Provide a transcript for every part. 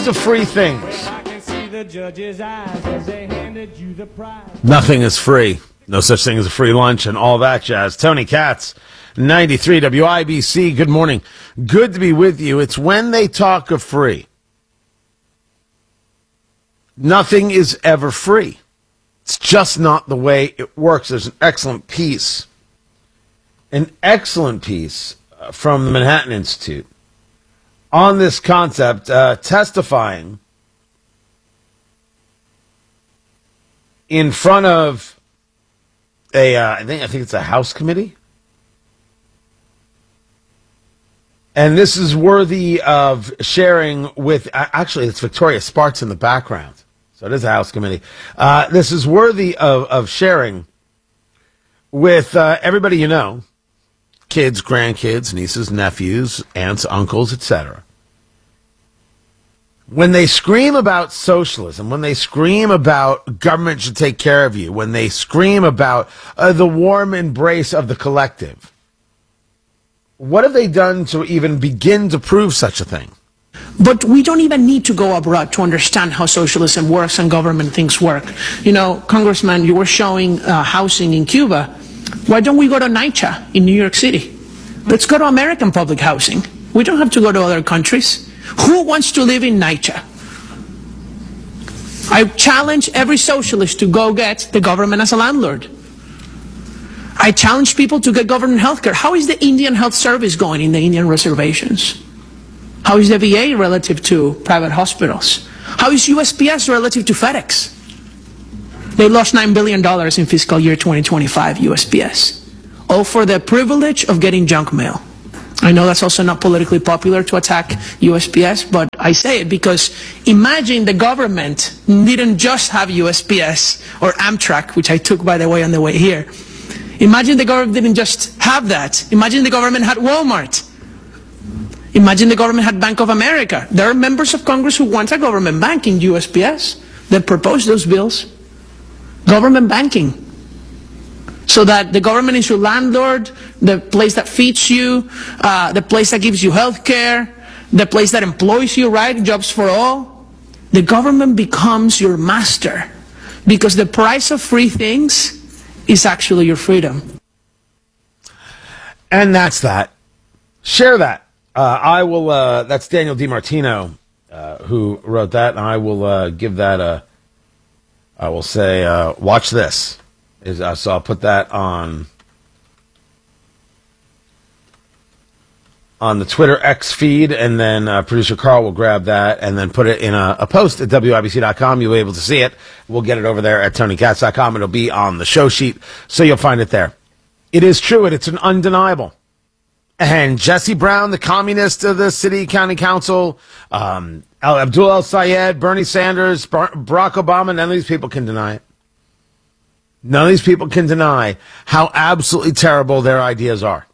list of free things. Nothing is free. No such thing as a free lunch and all that jazz. Tony Katz, 93 WIBC. Good morning. Good to be with you. It's when they talk of free. Nothing is ever free. It's just not the way it works. There's an excellent piece from the Manhattan Institute on this concept, testifying in front of I think it's a House committee. And this is worthy of sharing with, actually, it's Victoria Sparks in the background. So it is a House committee. This is worthy of sharing with everybody you know, kids, grandkids, nieces, nephews, aunts, uncles, etc. When they scream about socialism, when they scream about government should take care of you, when they scream about the warm embrace of the collective, what have they done to even begin to prove such a thing? But we don't even need to go abroad to understand how socialism works and government things work. You know, Congressman, you were showing housing in Cuba. Why don't we go to NYCHA in New York City? Let's go to American public housing. We don't have to go to other countries. Who wants to live in NYCHA? I challenge every socialist to go get the government as a landlord. I challenge people to get government health care. How is the Indian Health Service going in the Indian reservations? How is the VA relative to private hospitals? How is USPS relative to FedEx? They lost $9 billion in fiscal year 2025, USPS. All for the privilege of getting junk mail. I know that's also not politically popular to attack USPS, but I say it because imagine the government didn't just have USPS or Amtrak, which I took, by the way, on the way here. Imagine the government didn't just have that. Imagine the government had Walmart. Imagine the government had Bank of America. There are members of Congress who want a government bank in USPS that propose those bills. Government banking. So that the government is your landlord, the place that feeds you, the place that gives you health care, the place that employs you, right? Jobs for all. The government becomes your master because the price of free things is actually your freedom. And that's that. Share that. I will, that's Daniel DiMartino who wrote that, and I will give that I will say, watch this. So I'll put that on the Twitter X feed, and then producer Carl will grab that and then put it in a post at WIBC.com. You'll be able to see it. We'll get it over there at TonyKatz.com. It'll be on the show sheet, so you'll find it there. It is true, and it's an undeniable. And Jesse Brown, the communist of the city county council, Abdul El-Sayed, Bernie Sanders, Barack Obama, none of these people can deny it. None of these people can deny how absolutely terrible their ideas are.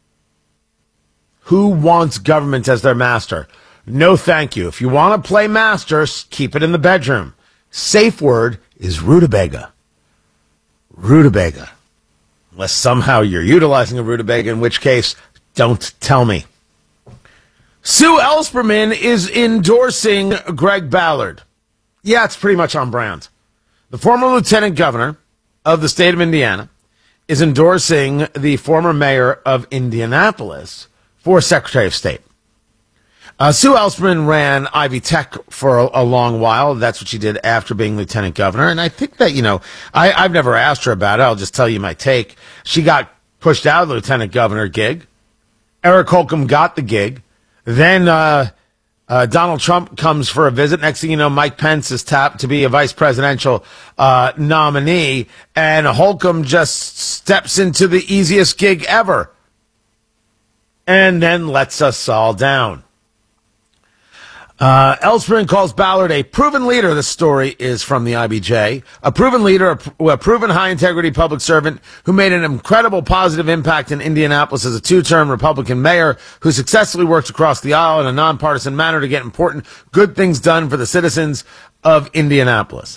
Who wants government as their master? No, thank you. If you want to play master, keep it in the bedroom. Safe word is rutabaga. Rutabaga. Unless somehow you're utilizing a rutabaga, in which case, don't tell me. Sue Ellspermann is endorsing Greg Ballard. Yeah, it's pretty much on brand. The former lieutenant governor of the state of Indiana is endorsing the former mayor of Indianapolis for Secretary of State. Sue Ellspermann ran Ivy Tech for a long while. That's what she did after being lieutenant governor. And I think that, I've never asked her about it. I'll just tell you my take. She got pushed out of the lieutenant governor gig. Eric Holcomb got the gig. Then Donald Trump comes for a visit. Next thing you know, Mike Pence is tapped to be a vice presidential nominee. And Holcomb just steps into the easiest gig ever. And then lets us all down. Ellspermann calls Ballard a proven leader. The story is from the IBJ. A proven leader, a proven high-integrity public servant who made an incredible positive impact in Indianapolis as a two-term Republican mayor who successfully worked across the aisle in a nonpartisan manner to get important, good things done for the citizens of Indianapolis.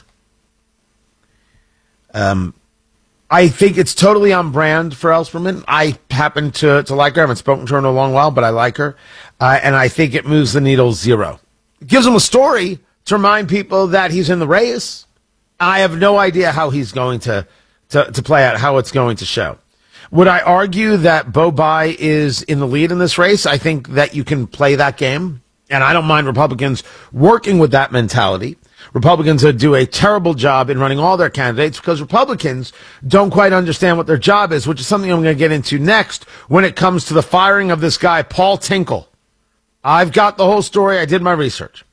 I think it's totally on brand for Ellspermann. I happen to like her. I haven't spoken to her in a long while, but I like her. And I think it moves the needle zero. It gives him a story to remind people that he's in the race. I have no idea how he's going to play out, how it's going to show. Would I argue that Bo Bai is in the lead in this race? I think that you can play that game, and I don't mind Republicans working with that mentality. Republicans do a terrible job in running all their candidates because Republicans don't quite understand what their job is, which is something I'm going to get into next when it comes to the firing of this guy, Paul Tinkle. I've got the whole story. I did my research.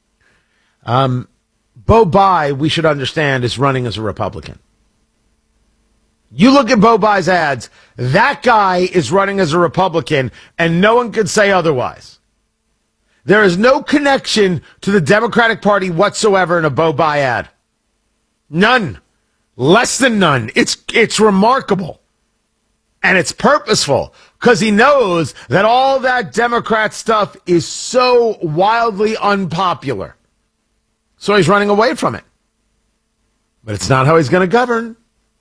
Bo Bai, we should understand, is running as a Republican. You look at Bo Bai's ads, that guy is running as a Republican, and no one could say otherwise. There is no connection to the Democratic Party whatsoever in a Bo Bai ad. None. Less than none. It's remarkable. And it's purposeful, because he knows that all that Democrat stuff is so wildly unpopular. So he's running away from it. But it's not how he's going to govern.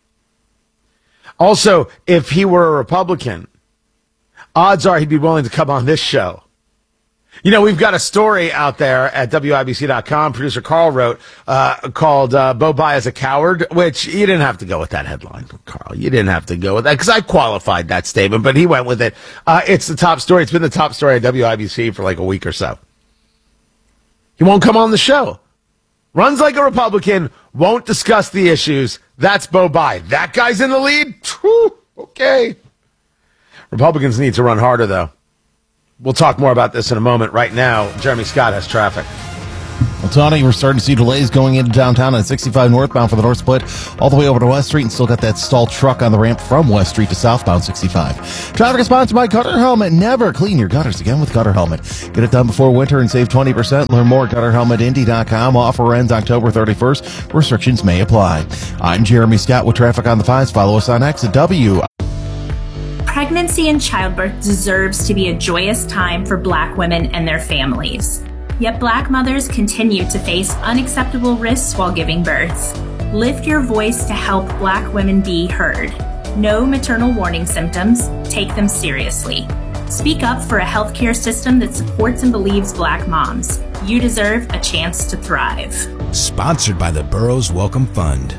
Also, if he were a Republican, odds are he'd be willing to come on this show. You know, we've got a story out there at WIBC.com, producer Carl wrote, called Bo Bai as a Coward, which you didn't have to go with that headline, Carl. You didn't have to go with that, because I qualified that statement, but he went with it. It's the top story. It's been the top story at WIBC for like a week or so. He won't come on the show. Runs like a Republican, won't discuss the issues. That's Bo Bai. That guy's in the lead? Whew, okay. Republicans need to run harder, though. We'll talk more about this in a moment. Right now, Jeremy Scott has traffic. Well, Tony, we're starting to see delays going into downtown on 65 northbound for the North Split, all the way over to West Street, and still got that stalled truck on the ramp from West Street to southbound 65. Traffic is sponsored by Gutter Helmet. Never clean your gutters again with Gutter Helmet. Get it done before winter and save 20%. Learn more at GutterHelmetIndy.com. Offer ends October 31st. Restrictions may apply. I'm Jeremy Scott with traffic on the 5s. Follow us on X at W. Pregnancy and childbirth deserves to be a joyous time for Black women and their families. Yet Black mothers continue to face unacceptable risks while giving birth. Lift your voice to help Black women be heard. Know maternal warning symptoms. Take them seriously. Speak up for a healthcare system that supports and believes Black moms. You deserve a chance to thrive. Sponsored by the Burroughs Welcome Fund.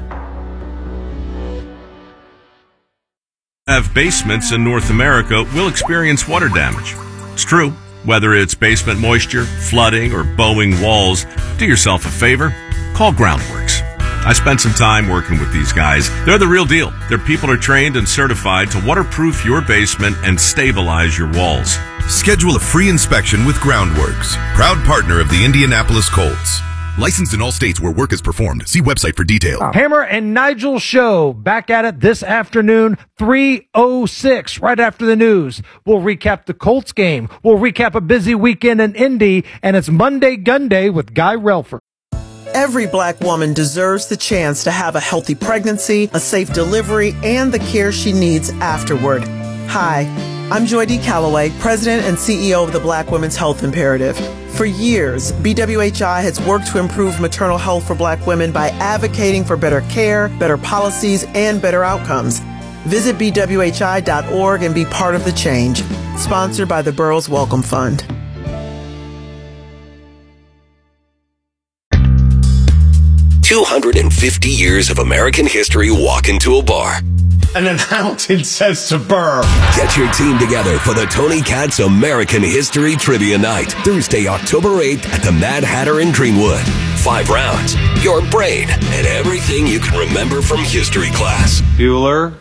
Have basements in North America will experience water damage. It's true. Whether it's basement moisture, flooding, or bowing walls, do yourself a favor. Call Groundworks. I spent some time working with these guys. They're the real deal. Their people are trained and certified to waterproof your basement and stabilize your walls. Schedule a free inspection with Groundworks, proud partner of the Indianapolis Colts. Licensed in all states where work is performed. See website for detail. Hammer and Nigel show back at it this afternoon, 3:06, right after the news. We'll recap the Colts game. We'll recap a busy weekend in Indy, and it's Monday Gun Day with Guy Relford. Every Black woman deserves the chance to have a healthy pregnancy, a safe delivery, and the care she needs afterward. Hi, I'm Joy D. Calloway, President and CEO of the Black Women's Health Imperative. For years, BWHI has worked to improve maternal health for Black women by advocating for better care, better policies, and better outcomes. Visit BWHI.org and be part of the change. Sponsored by the Burroughs Welcome Fund. "250 years of American history walk into a bar." And then Hamilton says to Burr, "Get your team together for the Tony Katz American History Trivia Night, Thursday, October 8th at the Mad Hatter in Greenwood. 5 rounds, your brain, and everything you can remember from history class." Bueller.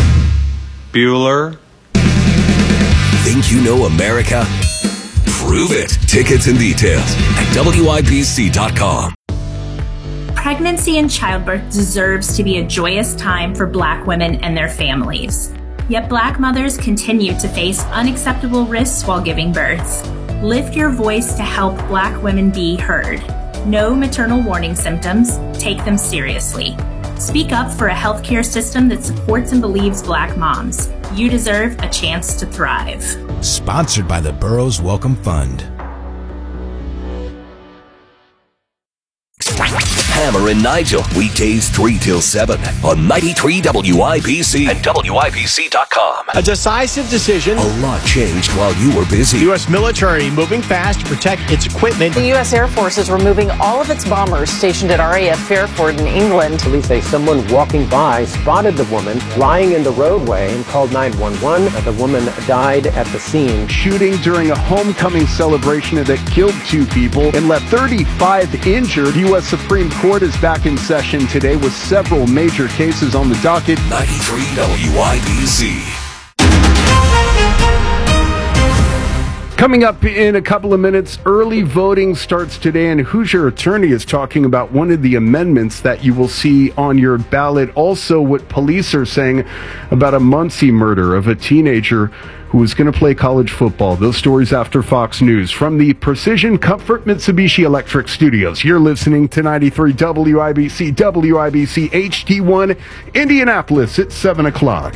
Think you know America? Prove it. Tickets and details at WIBC.com. Pregnancy and childbirth deserves to be a joyous time for Black women and their families. Yet Black mothers continue to face unacceptable risks while giving birth. Lift your voice to help Black women be heard. Know maternal warning symptoms. Take them seriously. Speak up for a healthcare system that supports and believes Black moms. You deserve a chance to thrive. Sponsored by the Burroughs Welcome Fund. Hammer and Nigel. Weekdays 3 till 7 on 93 WIBC and WIBC.com. A decisive decision. A lot changed while you were busy. U.S. military moving fast to protect its equipment. The U.S. Air Force is removing all of its bombers stationed at RAF Fairford in England. Police say someone walking by spotted the woman lying in the roadway and called 911. The woman died at the scene. Shooting during a homecoming celebration that killed 2 people and left 35 injured. The U.S. Supreme Court is back in session today with several major cases on the docket. 93 WIBC. Coming up in a couple of minutes, early voting starts today, and Hoosier Attorney is talking about one of the amendments that you will see on your ballot. Also, what police are saying about a Muncie murder of a teenager who was going to play college football. Those stories after Fox News. From the Precision Comfort Mitsubishi Electric Studios, you're listening to 93 WIBC, WIBC HD1, Indianapolis at 7 o'clock.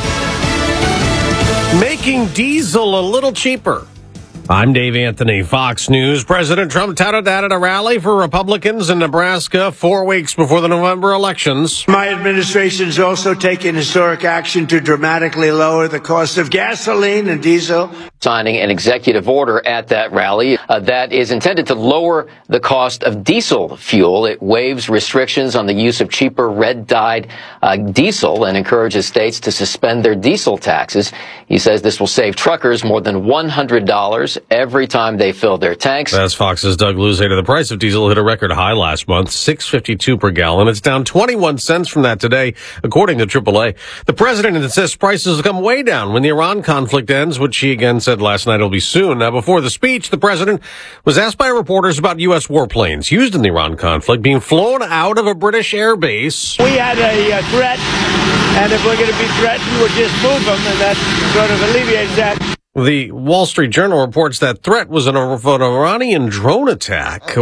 Making diesel a little cheaper. I'm Dave Anthony, Fox News. President Trump touted that at a rally for Republicans in Nebraska 4 weeks before the November elections. My administration is also taking historic action to dramatically lower the cost of gasoline and diesel. Signing an executive order at that rally that is intended to lower the cost of diesel fuel. It waives restrictions on the use of cheaper red-dyed diesel and encourages states to suspend their diesel taxes. He says this will save truckers more than $100 every time they fill their tanks. As Fox's Doug Luzader, the price of diesel hit a record high last month, $6.52 per gallon. It's down 21 cents from that today, according to AAA. The president insists prices will come way down when the Iran conflict ends, which he again said last night will be soon. Now, before the speech, the president was asked by reporters about U.S. warplanes used in the Iran conflict being flown out of a British air base. We had a threat, and if we're going to be threatened, we'll just move them, and that sort of alleviates that. The Wall Street Journal reports that threat was an Iranian drone attack.